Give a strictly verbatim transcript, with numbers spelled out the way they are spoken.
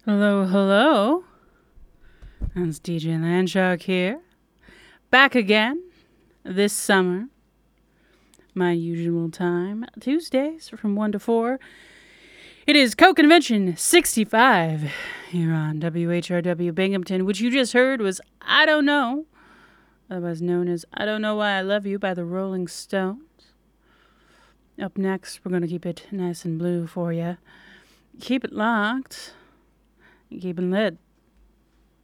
Hello, hello. That's D J Landshark here. Back again this summer. My usual time, Tuesdays from one to four. It is Co-Convention sixty-five here on W H R W Binghamton, which you just heard was I Don't Know, otherwise known as I Don't Know Why I Love You by the Rolling Stones. Up next, we're going to keep it nice and blue for you. Keep it locked. Keep it lit.